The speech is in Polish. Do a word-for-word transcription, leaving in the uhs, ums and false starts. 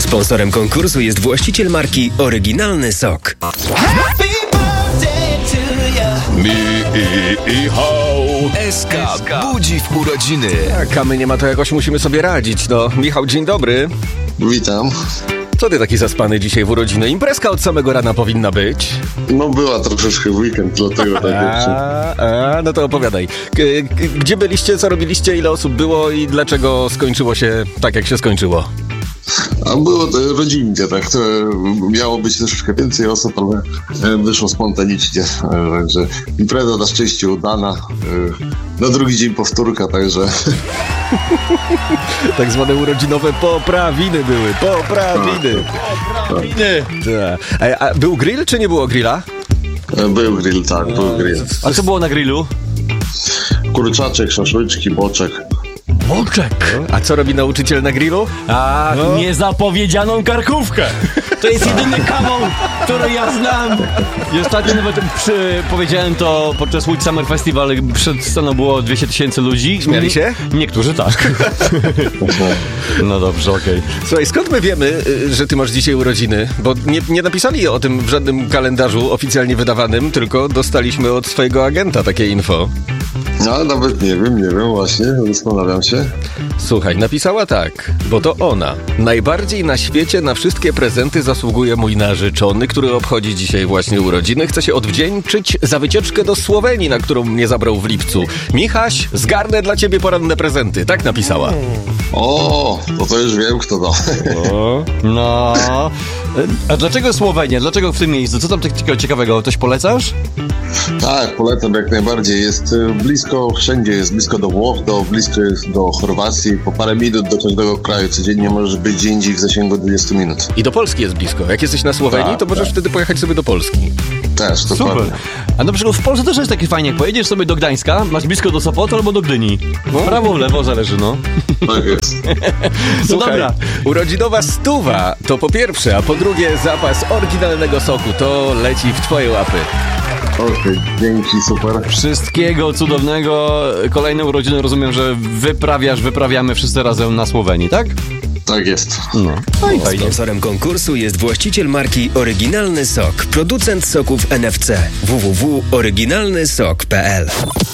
Sponsorem konkursu jest właściciel marki Oryginalny Sok. Happy birthday to you. Mi i, i hał. S K budzi w urodziny. Tak, a my nie ma to jakoś musimy sobie radzić. No, Michał, dzień dobry. Witam. Co ty taki zaspany dzisiaj w urodziny? Imprezka od samego rana powinna być. No była troszeczkę w weekend, dlatego tak jest. A, a, no to opowiadaj. K- k- gdzie byliście, co robiliście, ile osób było i dlaczego skończyło się tak, jak się skończyło? A było to rodzinnie, tak, to miało być troszeczkę więcej osób, ale e, wyszło spontanicznie, e, także impreza na szczęście udana. E, na drugi dzień powtórka, także... Tak zwane urodzinowe poprawiny były, poprawiny. Poprawiny. Tak. A, a był grill, czy nie było grilla? E, był grill, tak, był grill. A co było na grillu? Kurczaczek, szaszłyczki, boczek. Boczek. A co robi nauczyciel na grillu? A, No. niezapowiedzianą karkówkę. To jest jedyny kawał, który ja znam. I ostatnio nawet przy, powiedziałem to podczas Łódź Summer Festival. Przed sceną było dwieście tysięcy ludzi. Śmiali się? Niektórzy tak. No dobrze, okej. Słuchaj, skąd my wiemy, y, że ty masz dzisiaj urodziny? Bo nie, nie napisali o tym w żadnym kalendarzu oficjalnie wydawanym, tylko dostaliśmy od swojego agenta takie info. No ale nawet nie wiem, nie wiem właśnie, zastanawiam się. Słuchaj, napisała tak, bo to ona. Najbardziej na świecie na wszystkie prezenty zasługuje mój narzeczony, który obchodzi dzisiaj właśnie urodziny. Chcę się odwdzięczyć za wycieczkę do Słowenii, na którą mnie zabrał w lipcu. Michaś, zgarnę dla ciebie poranne prezenty. Tak napisała. O, to to już wiem, kto to. O. No. A dlaczego Słowenia? Dlaczego w tym miejscu? Co tam takiego ciekawego? Coś polecasz? Tak, polecam jak najbardziej. Jest y, blisko, wszędzie jest blisko do Włoch, do, blisko jest do Chorwacji. Po parę minut do każdego kraju. Codziennie możesz być gdzie indziej w zasięgu dwudziestu minut. I do Polski jest blisko. Jak jesteś na Słowenii, Tak, to możesz tak. wtedy pojechać sobie do Polski. Też, dokładnie. Super. A na przykład w Polsce też jest takie fajnie, jak pojedziesz sobie do Gdańska, masz blisko do Sopotu albo do Gdyni. No. Prawo, w lewo zależy, no. Tak jest. No Słuchaj, dobra. urodzinowa stuwa to po pierwsze, a po drugie zapas oryginalnego soku. To leci w twoje łapy. Okej, dzięki, super. Wszystkiego cudownego. Kolejne urodziny rozumiem, że wyprawiasz, wyprawiamy wszyscy razem na Słowenii, tak? Tak jest. No. No i fajnie. Sponsorem konkursu jest właściciel marki Oryginalny Sok, producent soków N F C. w w w kropka oryginalny sok kropka p l.